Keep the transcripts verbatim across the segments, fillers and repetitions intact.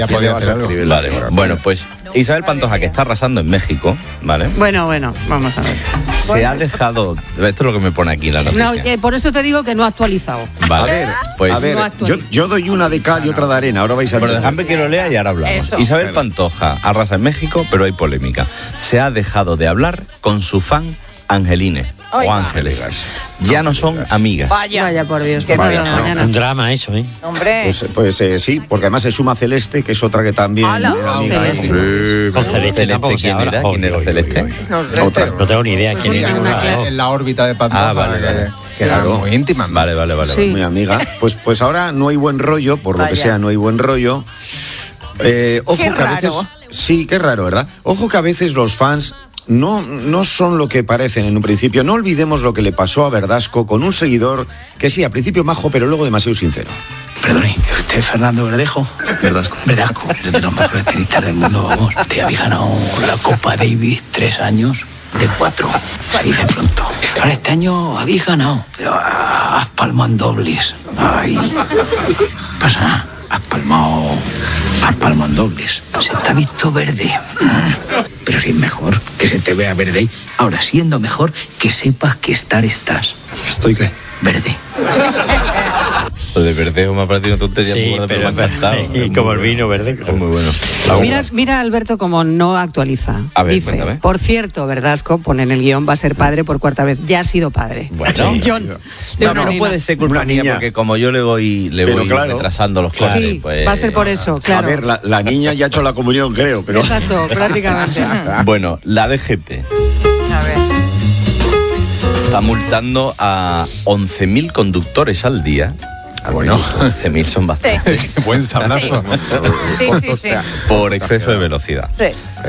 Ya podía hacer algo. Vale, bueno, pues Isabel Pantoja, que está arrasando en México, ¿vale? Bueno, bueno, vamos a ver. Se ha dejado... Esto es lo que me pone aquí la noticia. No, eh, por eso te digo que no ha actualizado. Vale, A ver, pues... a ver, No yo, yo doy una de cal y otra de arena. Ahora vais a Bueno, ver. dejadme que lo lea y ahora hablamos. Eso. Isabel Pantoja arrasa en México, pero hay polémica. Se ha dejado de hablar con su fan Angeline. Ay, o Ángeles. Ya no son amigas. Vaya. Vaya por Dios, Qué que vaya, vaya no, mañana. Un drama eso, ¿eh? Hombre. Pues, pues eh, sí, porque además se suma Celeste, que es otra que también. ¡Hala! es amiga, Celeste. ¿eh? Con Celeste ¿Celeste tampoco sé quién ahora. era? ¿Quién era Oye, Celeste? oye, oye. No sé, Otra. pero- No tengo ni idea quién Pues era. tiene una cla- En la órbita de Pantoja, Ah, vale, que, vale. que era Claro. muy íntima. Vale, vale, vale. Sí. Muy amiga. Pues, pues ahora no hay buen rollo, por lo que Vaya. sea, no hay buen rollo. Eh, ojo Qué que a veces. raro. Sí, qué raro, ¿verdad? Ojo que a veces los fans. No, no son lo que parecen en un principio. No olvidemos lo que le pasó a Verdasco con un seguidor que sí, al principio majo, pero luego demasiado sincero. Perdone, ¿usted es Fernando Verdejo? Verdasco. Verdasco, de los mejores tenistas del mundo, vamos. Te habéis ganado la Copa Davis tres años de cuatro. Se dice pronto. Ahora este año habéis ganado, pero has palmado en dobles. Ay, pasa nada. Has palmado, has palmado en dobles. Se te ha visto verde. Pero si es mejor que se te vea verde. Ahora, siendo mejor, que sepas que estar estás. ¿Estoy qué? Verde. Lo de Verdejo me ha parecido una tontería muy Sí, gorda, pero, pero me ha encantado. y como el vino verde. Es muy bueno. Mira, mira a Alberto como no actualiza. A ver, Dice, cuéntame. por cierto, Verdasco, pone en el guión, va a ser padre por cuarta vez. Ya ha sido padre. Bueno, John, de no, una no nena. puede ser culpa Una mía, niña. porque como yo le voy, le Pero voy claro. retrasando los planes, Sí, pues... va a ser por eso, claro. A ver, la, la niña ya ha hecho la comunión, creo, pero. Exacto, prácticamente. Bueno, la D G T A ver. está multando a once mil conductores al día. Bueno. once mil son bastantes. Qué buen sablazo. Sí, sí, sí. Por exceso de velocidad. Sí.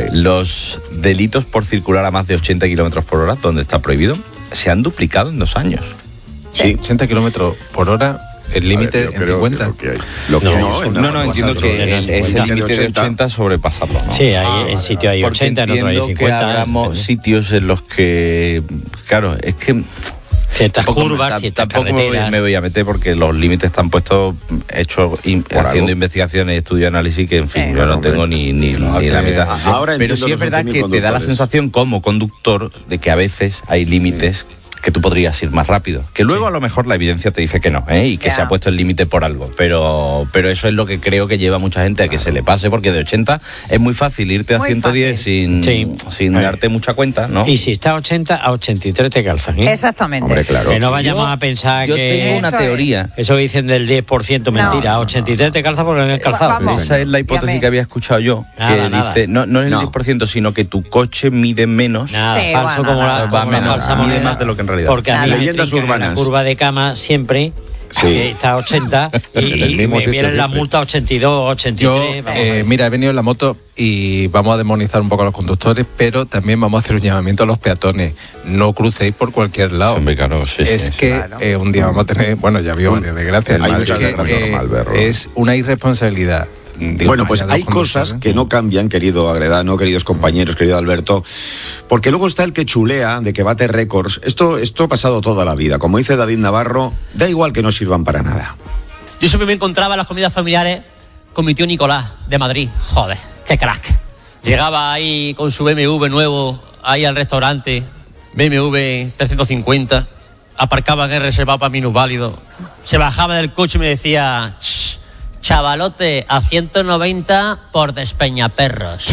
Los delitos por circular a más de ochenta kilómetros por hora, donde está prohibido, se han duplicado en dos años. Sí. ochenta kilómetros por hora, el límite en cincuenta. Lo que hay. Lo que No, hay No, es no, una entiendo cosa que brutal. el, ese cincuenta. límite de ochenta sobrepasarlo, ¿no? Sí, hay, en sitio hay Porque ochenta, en otro hay entiendo que cincuenta. hablamos depende. sitios en los que, claro, es que Ciertas tampoco, curvas, ta- ciertas tampoco me voy, carreteras. me voy a meter porque los límites están puestos hechos in- Por haciendo algo. investigaciones, estudios, análisis que en fin, Sí. yo no Hombre. tengo ni, ni, No, ni la que- mitad. Ahora Pero entiendo sí es los verdad once mil que te da la conductores. sensación como conductor de que a veces hay límites que tú podrías ir más rápido. Que luego a lo mejor la evidencia te dice que no, ¿eh? Y que Ya. se ha puesto el límite por algo. Pero, pero eso es lo que creo que lleva a mucha gente a que se le pase, porque de ochenta es muy fácil irte a Muy ciento diez sin, Sí. sin Eh. darte mucha cuenta, ¿no? Y si está a ochenta, a ochenta y tres te calzan, ¿eh? Exactamente. Hombre, claro. Que no vayamos Yo- a pensar yo que... tengo una Eso es. teoría. Eso que dicen del diez por ciento mentira. A ochenta y tres te calza porque no es calzado. Vamos. Esa es la hipótesis Dígame. que había escuchado yo, Nada, que nada. dice, no, no es el No. diez por ciento, sino que tu coche mide menos, Nada, Sí, falso bueno, como la, nada. como Va la menos, falsa mide moneda. más de lo que en realidad. Porque a mí Nada. me Leyendas trincan en urbanas. la curva de cama siempre Sí. que está a ochenta y, En el y mismo me sitio vienen las siempre. multas ochenta y dos, ochenta y Yo, tres. vamos. eh, mira, he venido en la moto y vamos a demonizar un poco a los conductores, pero también vamos a hacer un llamamiento a los peatones. No crucéis por cualquier lado. Hombre, claro, sí, es sí, sí. que eh, un día vamos a tener, bueno, ya vio varias desgracias. Hay Es muchas que, desgracias, eh, Malberro. es una irresponsabilidad. Digo, Bueno, más pues allá de hay los conductores, cosas ¿eh? que no cambian, querido Agredano, queridos compañeros, querido Alberto, porque luego está el que chulea, de que bate récords. Esto, esto ha pasado toda la vida. Como dice David Navarro, da igual que no sirvan para nada. Yo siempre me encontraba en las comidas familiares con mi tío Nicolás, de Madrid. Joder, qué crack. Llegaba ahí con su B M W nuevo, ahí al restaurante, B M W trescientos cincuenta, aparcaba en el reservado para minusválidos. Se bajaba del coche y me decía, "Shh, chavalote, a ciento noventa por Despeñaperros".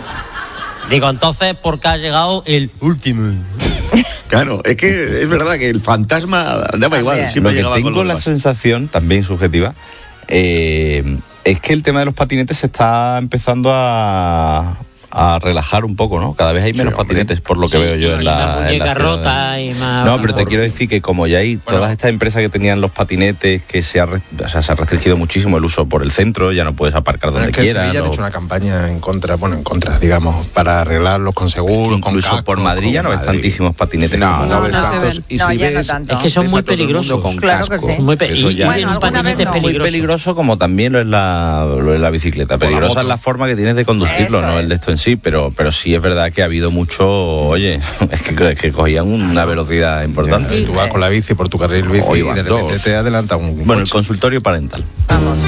Digo, entonces, ¿por qué ha llegado el último? Claro, es que es verdad que el fantasma daba igual. Lo Siempre que llegaba con tengo los la demás. sensación, también subjetiva, eh, es que el tema de los patinetes se está empezando a, a relajar un poco, ¿no? Cada vez hay menos hombre. patinetes, por lo que Sí, veo yo en y la, más en la muñeca ciudad. rota y más- No, pero te por- quiero decir que como ya hay todas estas empresas que tenían los patinetes, que se ha, re- o sea, se ha restringido muchísimo el uso por el centro, ya no puedes aparcar Bueno, donde es que en quieras. Sevilla han o- hecho una campaña en contra, bueno, en contra, digamos, para arreglarlos con seguros, con Incluso casco, por Madrid ya no con ves Madrid. tantísimos patinetes. No, como no, No, ves no se tantos. ven. Y No, si ya no ves, tanto. Es que son Ves a muy todo el mundo peligrosos. con Claro que casco. sí. Son muy pe- Eso y, ya- y Bueno, un alguna patinete vez no. Muy peligroso. peligroso como también lo es la, lo es la bicicleta. Peligrosa moto. es la forma que tienes de conducirlo, Eso no es. el de esto en sí, pero, pero sí es verdad que ha habido mucho, oye, es que, es que cogían una velocidad importante. Tú vas con la bici por tu carril bici Hoy y van de repente dos. te adelanta un Bueno, el coche. consultorio parental. Vamos.